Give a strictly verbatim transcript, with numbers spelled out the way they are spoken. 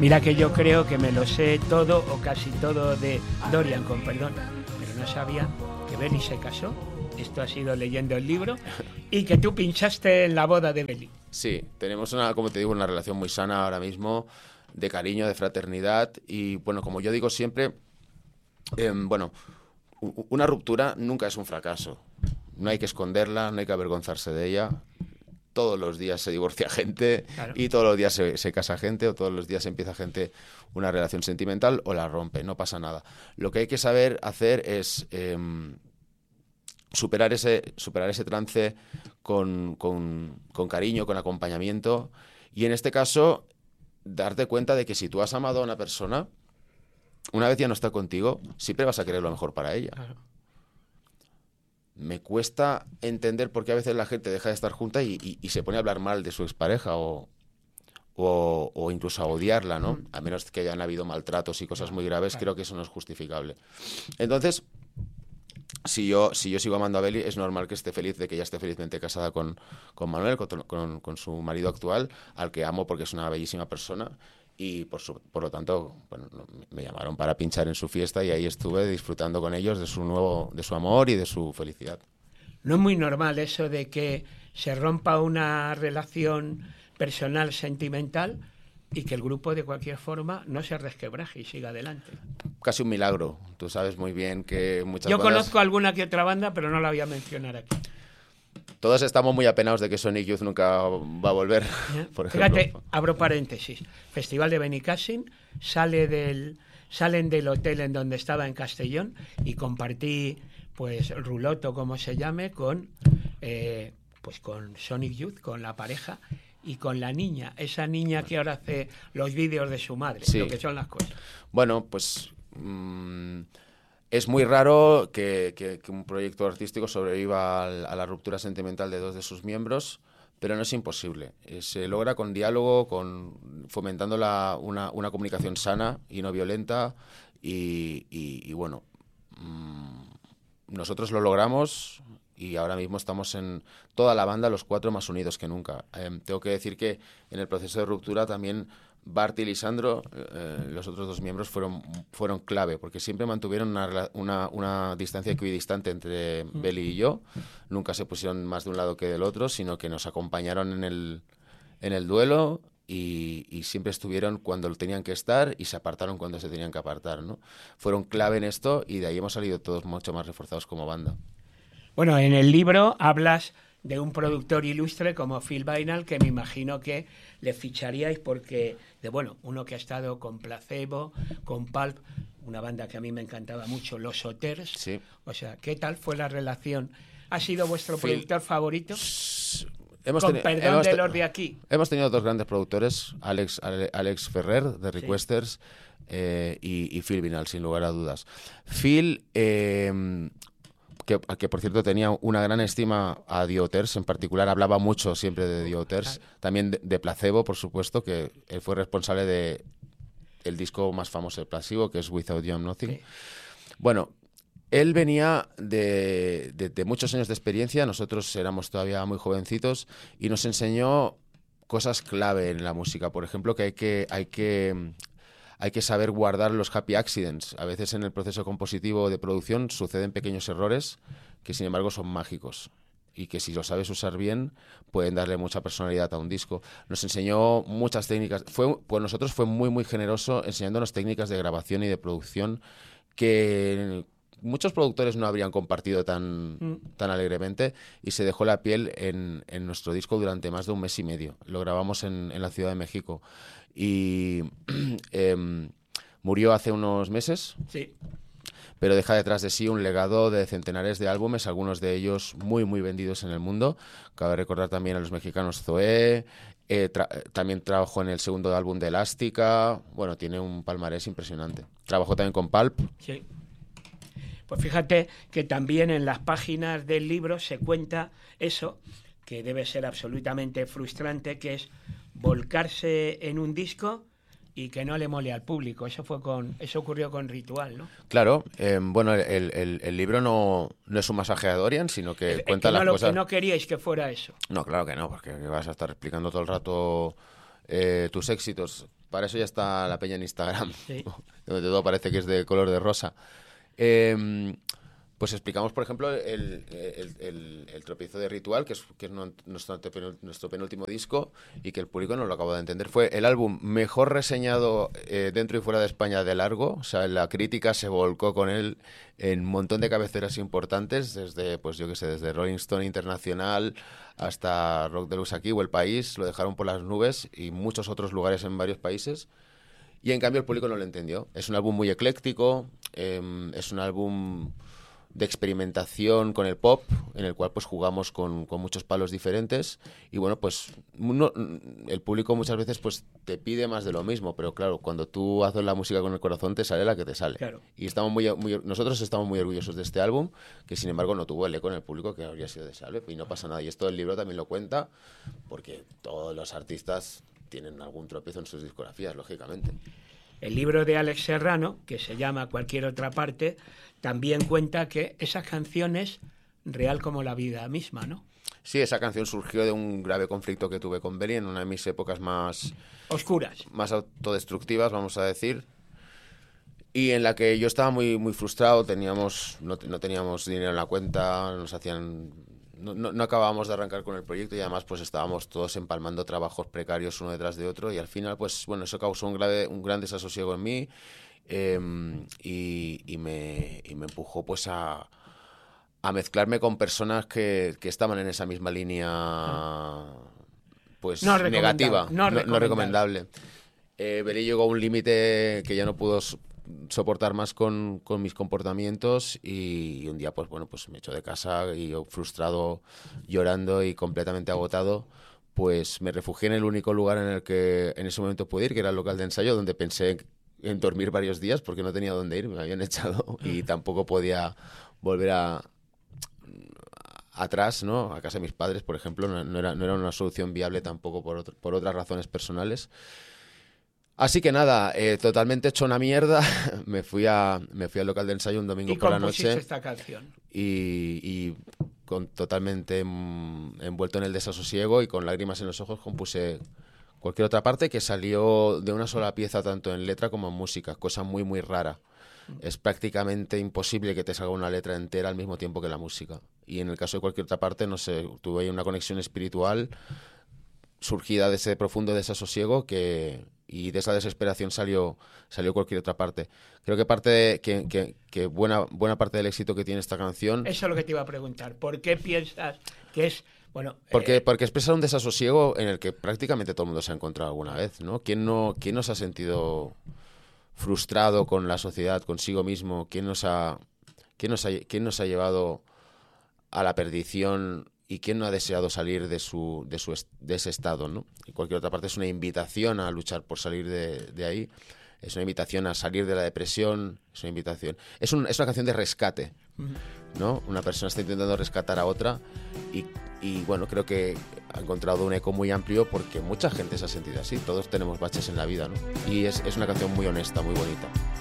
Mira que yo creo que me lo sé todo o casi todo de Dorian, con perdón, pero no sabía que Belly se casó. Esto ha sido leyendo el libro. Y que tú pinchaste en la boda de Belly. Sí, tenemos una, como te digo, una relación muy sana ahora mismo, de cariño, de fraternidad. Y bueno, como yo digo siempre, eh, bueno, una ruptura nunca es un fracaso. No hay que esconderla, no hay que avergonzarse de ella. Todos los días se divorcia gente, claro, y todos los días se, se casa gente, o todos los días empieza gente una relación sentimental o la rompe, no pasa nada. Lo que hay que saber hacer es eh, superar ese, superar ese trance con, con, con cariño, con acompañamiento, y en este caso darte cuenta de que si tú has amado a una persona, una vez ya no está contigo, siempre vas a querer lo mejor para ella. Claro. Me cuesta entender por qué a veces la gente deja de estar junta y, y, y se pone a hablar mal de su expareja o, o, o incluso a odiarla, ¿no? A menos que hayan habido maltratos y cosas muy graves, creo que eso no es justificable. Entonces, si yo, si yo sigo amando a Belly, es normal que esté feliz de que ella esté felizmente casada con, con Manuel, con, con, con su marido actual, al que amo porque es una bellísima persona. Y por, su, por lo tanto, bueno, me llamaron para pinchar en su fiesta y ahí estuve disfrutando con ellos de su nuevo, de su amor y de su felicidad. No es muy normal eso de que se rompa una relación personal, sentimental, y que el grupo de cualquier forma no se resquebraje y siga adelante. Casi un milagro. Tú sabes muy bien que muchas Yo bandas... conozco alguna que otra banda, pero no la voy a mencionar aquí. Todos estamos muy apenados de que Sonic Youth nunca va a volver, ¿eh? Por ejemplo. Fíjate, abro paréntesis. Festival de Benicàssim, sale del, salen del hotel en donde estaba en Castellón y compartí, pues, ruloto, como se llame, con, eh, pues, con Sonic Youth, con la pareja y con la niña, esa niña que ahora hace los vídeos de su madre, sí, lo que son las cosas. Bueno, pues... Mmm... Es muy raro que, que, que un proyecto artístico sobreviva a, a la ruptura sentimental de dos de sus miembros, pero no es imposible. Eh, se logra con diálogo, con fomentando la, una, una comunicación sana y no violenta. Y, y, y bueno, mmm, nosotros lo logramos y ahora mismo estamos en toda la banda, los cuatro, más unidos que nunca. Eh, tengo que decir que en el proceso de ruptura también Bart y Lisandro, eh, los otros dos miembros, fueron, fueron clave, porque siempre mantuvieron una, una, una distancia equidistante entre mm. Belly y yo. Nunca se pusieron más de un lado que del otro, sino que nos acompañaron en el, en el duelo y, y siempre estuvieron cuando tenían que estar y se apartaron cuando se tenían que apartar, ¿no? Fueron clave en esto y de ahí hemos salido todos mucho más reforzados como banda. Bueno, en el libro hablas de un productor ilustre como Phil Bynal, que me imagino que le ficharíais porque, de bueno, uno que ha estado con Placebo, con Pulp, una banda que a mí me encantaba mucho, Los Otters. Sí. O sea, ¿qué tal fue la relación? ¿Ha sido vuestro Phil... productor favorito? Hemos con teni- perdón hemos de te- los de aquí. Hemos tenido dos grandes productores, Alex, Ale- Alex Ferrer, de Requesters, sí. eh, y, y Phil Bynal, sin lugar a dudas. Phil... Eh, Que, que por cierto tenía una gran estima a The Otters, en particular hablaba mucho siempre de The Otters, también de, de Placebo, por supuesto, que él fue responsable de el disco más famoso de Placebo, que es Without You I'm Nothing. Sí. Bueno, él venía de, de, de muchos años de experiencia, nosotros éramos todavía muy jovencitos, y nos enseñó cosas clave en la música, por ejemplo, que hay que... Hay que Hay que saber guardar los happy accidents. A veces en el proceso compositivo de producción suceden pequeños errores que, sin embargo, son mágicos y que, si lo sabes usar bien, pueden darle mucha personalidad a un disco. Nos enseñó muchas técnicas. Fue, pues nosotros fue muy, muy generoso enseñándonos técnicas de grabación y de producción que muchos productores no habrían compartido tan, mm. tan alegremente, y se dejó la piel en, en nuestro disco durante más de un mes y medio. Lo grabamos en, en la Ciudad de México. Y eh, murió hace unos meses, sí. pero deja detrás de sí un legado de centenares de álbumes, algunos de ellos muy, muy vendidos en el mundo. Cabe recordar también a los mexicanos Zoé, eh, tra- también trabajó en el segundo álbum de Elástica. Bueno, tiene un palmarés impresionante. Trabajó también con Pulp. Sí. Pues fíjate que también en las páginas del libro se cuenta eso, que debe ser absolutamente frustrante, que es volcarse en un disco y que no le mole al público. Eso fue con, eso ocurrió con Ritual, ¿no? Claro, eh, bueno, el, el, el libro no, no es un masaje a Dorian, sino que el, cuenta que no, las lo, cosas... que no queríais que fuera eso. No, claro que no, porque vas a estar explicando todo el rato eh, tus éxitos. Para eso ya está la peña en Instagram, Sí. donde todo parece que es de color de rosa. Eh, pues explicamos, por ejemplo, el, el, el, el tropiezo de Ritual, que es, que es nuestro, nuestro penúltimo disco, y que el público no lo acaba de entender. Fue el álbum mejor reseñado eh, dentro y fuera de España de largo. O sea, la crítica se volcó con él en un montón de cabeceras importantes, desde, pues yo qué sé, desde Rolling Stone Internacional hasta Rock Deluxe aquí o El País, lo dejaron por las nubes, y muchos otros lugares en varios países. Y en cambio el público no lo entendió. Es un álbum muy ecléctico, eh, es un álbum de experimentación con el pop, en el cual pues jugamos con, con muchos palos diferentes, y bueno, pues no, el público muchas veces pues te pide más de lo mismo, pero claro, cuando tú haces la música con el corazón te sale la que te sale. Claro. Y estamos muy, muy nosotros estamos muy orgullosos de este álbum, que sin embargo no tuvo el eco en el público que habría sido deseable, y no pasa nada. Y esto el libro también lo cuenta, porque todos los artistas tienen algún tropiezo en sus discografías, lógicamente. El libro de Alex Serrano, que se llama Cualquier otra parte, también cuenta que esas canciones, real como la vida misma, ¿no? Sí, esa canción surgió de un grave conflicto que tuve con Beli en una de mis épocas más... oscuras. Más autodestructivas, vamos a decir. Y en la que yo estaba muy, muy frustrado, teníamos, no, no teníamos dinero en la cuenta, nos hacían... No, no, no acabábamos de arrancar con el proyecto, y además pues estábamos todos empalmando trabajos precarios uno detrás de otro, y al final pues bueno, eso causó un, grave, un gran desasosiego en mí, eh, y, y, me, y me empujó pues a, a mezclarme con personas que, que estaban en esa misma línea pues no negativa, no, no, no recomendable. Eh, Beli llegó a un límite que ya no pudo soportar más con, con mis comportamientos, y, y un día pues bueno, pues me echó de casa, y yo frustrado, llorando y completamente agotado, pues me refugié en el único lugar en el que en ese momento pude ir, que era el local de ensayo, donde pensé en dormir varios días porque no tenía dónde ir, me habían echado y tampoco podía volver a, a atrás, ¿no? A casa de mis padres, por ejemplo, no, no, era, no era una solución viable tampoco por, otro, por otras razones personales. Así que nada, eh, totalmente hecho una mierda, me fui a me fui al local de ensayo un domingo y por la noche esta canción. y, y con, totalmente mm, envuelto en el desasosiego y con lágrimas en los ojos compuse Cualquier otra parte, que salió de una sola pieza tanto en letra como en música, cosa muy muy rara. Es prácticamente imposible que te salga una letra entera al mismo tiempo que la música. Y en el caso de Cualquier otra parte, no sé, tuve ahí una conexión espiritual surgida de ese profundo desasosiego que, y de esa desesperación salió salió Cualquier otra parte. Creo que parte de, que, que, que buena buena parte del éxito que tiene esta canción... Eso es lo que te iba a preguntar. ¿Por qué piensas que es... Bueno, porque, eh... porque expresa un desasosiego en el que prácticamente todo el mundo se ha encontrado alguna vez, ¿no? ¿Quién no, quién no se ha sentido frustrado con la sociedad, consigo mismo? ¿Quién nos ha, quién nos ha, quién nos ha llevado a la perdición y quién no ha deseado salir de su, de su de ese estado, ¿no? Y Cualquier otra parte es una invitación a luchar por salir de, de ahí. Es una invitación a salir de la depresión, es una invitación. Es, un, es una canción de rescate, ¿no? Una persona está intentando rescatar a otra y, y, bueno, creo que ha encontrado un eco muy amplio porque mucha gente se ha sentido así. Todos tenemos baches en la vida, ¿no? Y es, es una canción muy honesta, muy bonita.